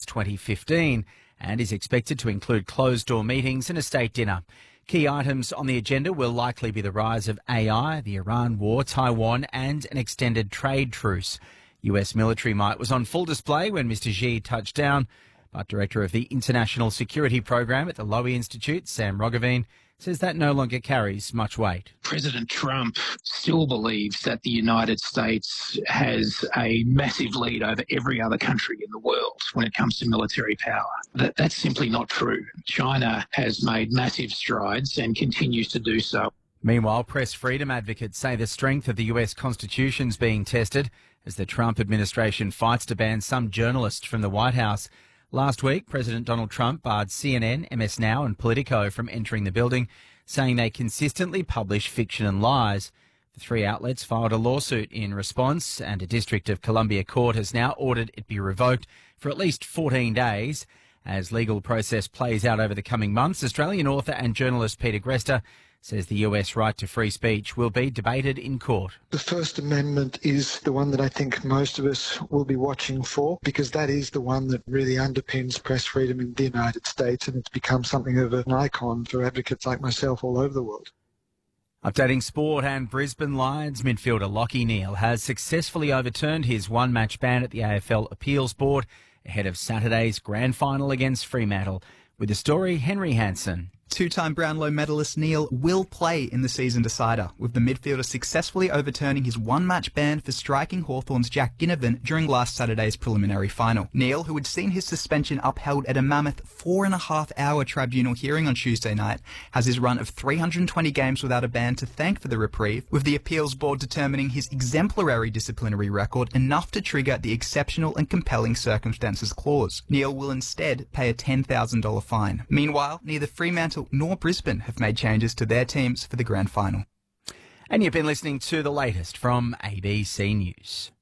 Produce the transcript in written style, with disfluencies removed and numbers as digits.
2015 and is expected to include closed-door meetings and a state dinner. Key items on the agenda will likely be the rise of AI, the Iran war, Taiwan and an extended trade truce. US military might was on full display when Mr Xi touched down, but Director of the International Security Program at the Lowy Institute, Sam Roggeveen, says that no longer carries much weight. President Trump still believes that the United States has a massive lead over every other country in the world when it comes to military power. That's simply not true. China has made massive strides and continues to do so. Meanwhile, press freedom advocates say the strength of the US Constitution is being tested as the Trump administration fights to ban some journalists from the White House. Last week, President Donald Trump barred CNN, MS Now and Politico from entering the building, saying they consistently publish fiction and lies. The three outlets filed a lawsuit in response, and a District of Columbia court has now ordered it be revoked for at least 14 days. As legal process plays out over the coming months, Australian author and journalist Peter Grester says the US right to free speech will be debated in court. The First Amendment is the one that I think most of us will be watching for, because that is the one that really underpins press freedom in the United States, and it's become something of an icon for advocates like myself all over the world. Updating sport, and Brisbane Lions midfielder Lachie Neale has successfully overturned his one-match ban at the AFL Appeals Board ahead of Saturday's grand final against Fremantle. With the story, Henry Hansen. Two-time Brownlow medalist Neale will play in the season decider, with the midfielder successfully overturning his one-match ban for striking Hawthorn's Jack Ginnivan during last Saturday's preliminary final. Neale, who had seen his suspension upheld at a mammoth 4.5-hour tribunal hearing on Tuesday night, has his run of 320 games without a ban to thank for the reprieve, with the appeals board determining his exemplary disciplinary record enough to trigger the exceptional and compelling circumstances clause. Neale will instead pay a $10,000 fine. Meanwhile, neither Fremantle nor Brisbane have made changes to their teams for the grand final. And you've been listening to the latest from ABC News.